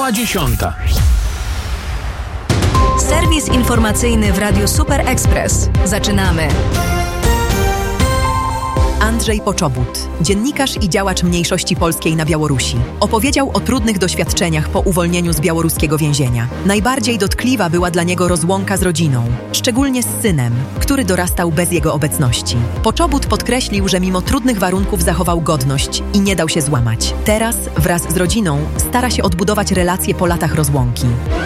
Minęła 10:00. Serwis informacyjny w Radiu Super Express. Zaczynamy. Andrzej Poczobut, dziennikarz i działacz mniejszości polskiej na Białorusi, opowiedział o trudnych doświadczeniach po uwolnieniu z białoruskiego więzienia. Najbardziej dotkliwa była dla niego rozłąka z rodziną, szczególnie z synem, który dorastał bez jego obecności. Poczobut podkreślił, że mimo trudnych warunków zachował godność i nie dał się złamać. Teraz wraz z rodziną stara się odbudować relacje po latach rozłąki.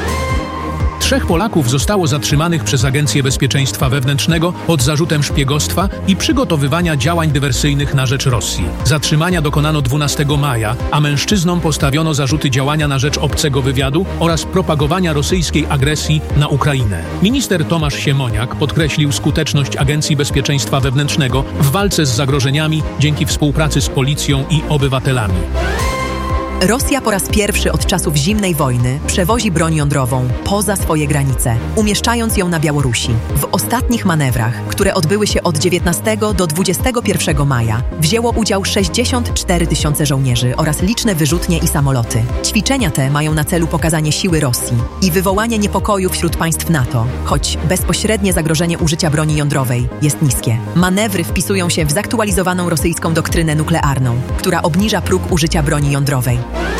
3 Polaków zostało zatrzymanych przez Agencję Bezpieczeństwa Wewnętrznego pod zarzutem szpiegostwa i przygotowywania działań dywersyjnych na rzecz Rosji. Zatrzymania dokonano 12 maja, a mężczyznom postawiono zarzuty działania na rzecz obcego wywiadu oraz propagowania rosyjskiej agresji na Ukrainę. Minister Tomasz Siemoniak podkreślił skuteczność Agencji Bezpieczeństwa Wewnętrznego w walce z zagrożeniami dzięki współpracy z policją i obywatelami. Rosja po raz pierwszy od czasów zimnej wojny przewozi broń jądrową poza swoje granice, umieszczając ją na Białorusi. W ostatnich manewrach, które odbyły się od 19 do 21 maja, wzięło udział 64 000 żołnierzy oraz liczne wyrzutnie i samoloty. Ćwiczenia te mają na celu pokazanie siły Rosji i wywołanie niepokoju wśród państw NATO, choć bezpośrednie zagrożenie użycia broni jądrowej jest niskie. Manewry wpisują się w zaktualizowaną rosyjską doktrynę nuklearną, która obniża próg użycia broni jądrowej.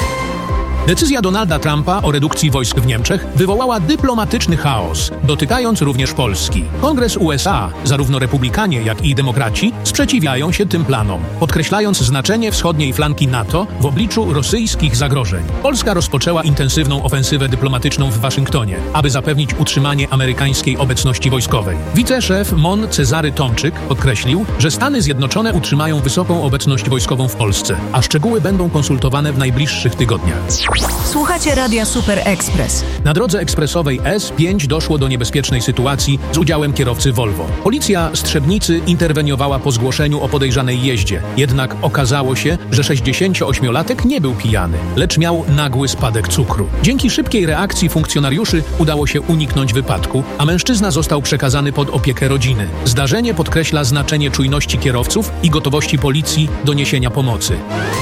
Decyzja Donalda Trumpa o redukcji wojsk w Niemczech wywołała dyplomatyczny chaos, dotykając również Polski. Kongres USA, zarówno republikanie, jak i demokraci, sprzeciwiają się tym planom, podkreślając znaczenie wschodniej flanki NATO w obliczu rosyjskich zagrożeń. Polska rozpoczęła intensywną ofensywę dyplomatyczną w Waszyngtonie, aby zapewnić utrzymanie amerykańskiej obecności wojskowej. Wiceszef MON Cezary Tomczyk podkreślił, że Stany Zjednoczone utrzymają wysoką obecność wojskową w Polsce, a szczegóły będą konsultowane w najbliższych tygodniach. Słuchacie Radia Super Express. Na drodze ekspresowej S5 doszło do niebezpiecznej sytuacji z udziałem kierowcy Volvo. Policja Strzebnicy interweniowała po zgłoszeniu o podejrzanej jeździe. Jednak okazało się, że 68-latek nie był pijany, lecz miał nagły spadek cukru. Dzięki szybkiej reakcji funkcjonariuszy udało się uniknąć wypadku, a mężczyzna został przekazany pod opiekę rodziny. Zdarzenie podkreśla znaczenie czujności kierowców i gotowości policji do niesienia pomocy.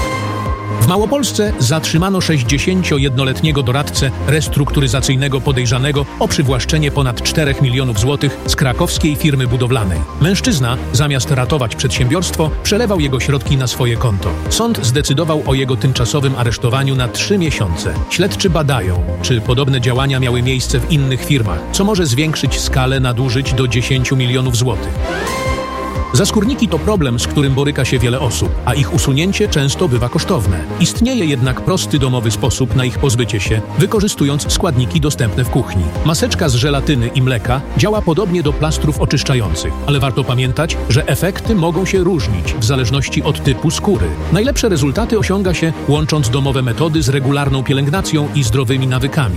W Małopolsce zatrzymano 61-letniego doradcę restrukturyzacyjnego podejrzanego o przywłaszczenie ponad 4 milionów złotych z krakowskiej firmy budowlanej. Mężczyzna, zamiast ratować przedsiębiorstwo, przelewał jego środki na swoje konto. Sąd zdecydował o jego tymczasowym aresztowaniu na 3 miesiące. Śledczy badają, czy podobne działania miały miejsce w innych firmach, co może zwiększyć skalę nadużyć do 10 milionów złotych. Zaskórniki to problem, z którym boryka się wiele osób, a ich usunięcie często bywa kosztowne. Istnieje jednak prosty domowy sposób na ich pozbycie się, wykorzystując składniki dostępne w kuchni. Maseczka z żelatyny i mleka działa podobnie do plastrów oczyszczających, ale warto pamiętać, że efekty mogą się różnić w zależności od typu skóry. Najlepsze rezultaty osiąga się łącząc domowe metody z regularną pielęgnacją i zdrowymi nawykami.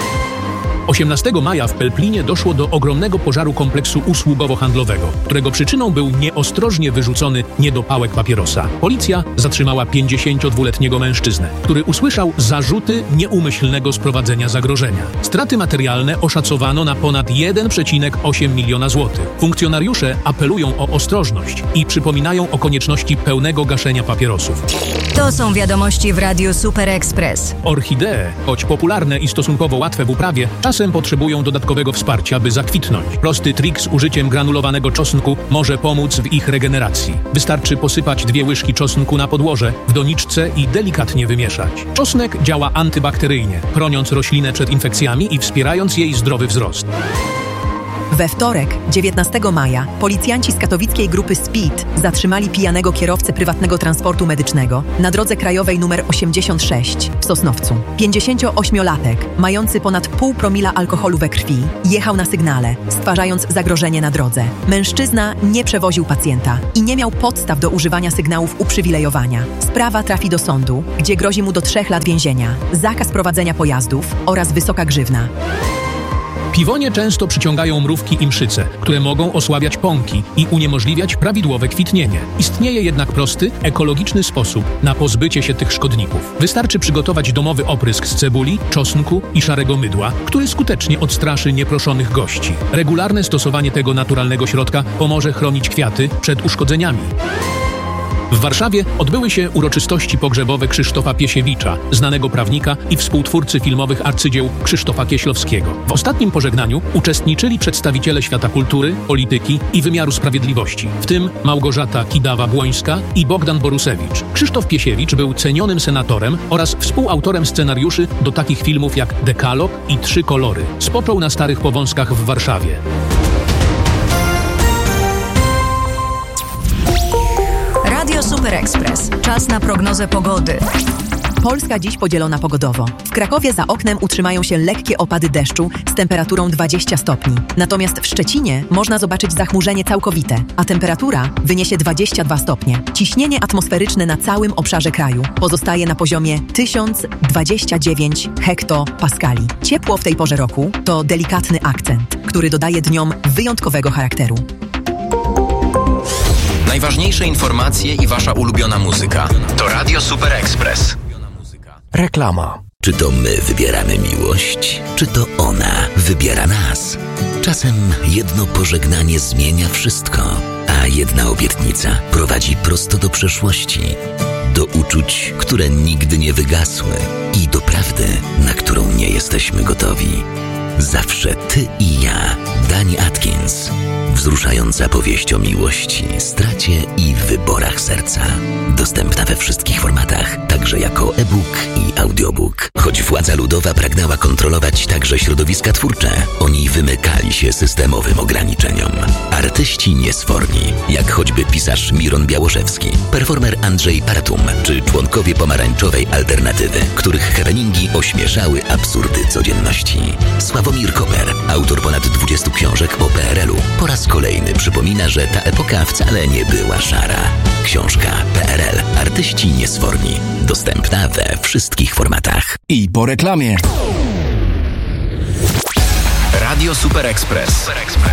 18 maja w Pelplinie doszło do ogromnego pożaru kompleksu usługowo-handlowego, którego przyczyną był nieostrożnie wyrzucony niedopałek papierosa. Policja zatrzymała 52-letniego mężczyznę, który usłyszał zarzuty nieumyślnego sprowadzenia zagrożenia. Straty materialne oszacowano na ponad 1,8 miliona złotych. Funkcjonariusze apelują o ostrożność i przypominają o konieczności pełnego gaszenia papierosów. To są wiadomości w Radiu Super Express. Orchidee, choć popularne i stosunkowo łatwe w uprawie, czasem potrzebują dodatkowego wsparcia, by zakwitnąć. Prosty trik z użyciem granulowanego czosnku może pomóc w ich regeneracji. Wystarczy posypać 2 łyżki czosnku na podłoże, w doniczce i delikatnie wymieszać. Czosnek działa antybakteryjnie, chroniąc roślinę przed infekcjami i wspierając jej zdrowy wzrost. We wtorek, 19 maja, policjanci z katowickiej grupy SPEED zatrzymali pijanego kierowcę prywatnego transportu medycznego na drodze krajowej nr 86 w Sosnowcu. 58-latek, mający ponad 0,5 promila alkoholu we krwi, jechał na sygnale, stwarzając zagrożenie na drodze. Mężczyzna nie przewoził pacjenta i nie miał podstaw do używania sygnałów uprzywilejowania. Sprawa trafi do sądu, gdzie grozi mu do 3 lat więzienia, zakaz prowadzenia pojazdów oraz wysoka grzywna. Piwonie często przyciągają mrówki i mszyce, które mogą osłabiać pąki i uniemożliwiać prawidłowe kwitnienie. Istnieje jednak prosty, ekologiczny sposób na pozbycie się tych szkodników. Wystarczy przygotować domowy oprysk z cebuli, czosnku i szarego mydła, który skutecznie odstraszy nieproszonych gości. Regularne stosowanie tego naturalnego środka pomoże chronić kwiaty przed uszkodzeniami. W Warszawie odbyły się uroczystości pogrzebowe Krzysztofa Piesiewicza, znanego prawnika i współtwórcy filmowych arcydzieł Krzysztofa Kieślowskiego. W ostatnim pożegnaniu uczestniczyli przedstawiciele świata kultury, polityki i wymiaru sprawiedliwości, w tym Małgorzata Kidawa-Błońska i Bogdan Borusewicz. Krzysztof Piesiewicz był cenionym senatorem oraz współautorem scenariuszy do takich filmów jak Dekalog i Trzy kolory. Spoczął na Starych Powązkach w Warszawie. Radio Super Express. Czas na prognozę pogody. Polska dziś podzielona pogodowo. W Krakowie za oknem utrzymają się lekkie opady deszczu z temperaturą 20 stopni. Natomiast w Szczecinie można zobaczyć zachmurzenie całkowite, a temperatura wyniesie 22 stopnie. Ciśnienie atmosferyczne na całym obszarze kraju pozostaje na poziomie 1029 hektopaskali. Ciepło w tej porze roku to delikatny akcent, który dodaje dniom wyjątkowego charakteru. Najważniejsze informacje i wasza ulubiona muzyka to Radio Super Express. Reklama. Czy to my wybieramy miłość, czy to ona wybiera nas? Czasem jedno pożegnanie zmienia wszystko, a jedna obietnica prowadzi prosto do przeszłości, do uczuć, które nigdy nie wygasły i do prawdy, na którą nie jesteśmy gotowi. Zawsze ty i ja. Dani Atkins. Wzruszająca powieść o miłości, stracie i wyborach serca. Dostępna we wszystkich formatach, także jako e-book i audiobook. Choć władza ludowa pragnęła kontrolować także środowiska twórcze, oni wymykali się systemowym ograniczeniom. Artyści niesforni, jak choćby pisarz Miron Białoszewski, performer Andrzej Paratum, czy członkowie pomarańczowej alternatywy, których happeningi ośmieszały absurdy codzienności. Sławomir Koper, autor ponad 20 książek o PRL-u, po raz kolejny przypomina, że ta epoka wcale nie była szara. Książka PRL. Artyści niesforni. Dostępna we wszystkich formatach. I po reklamie. Radio Super Express.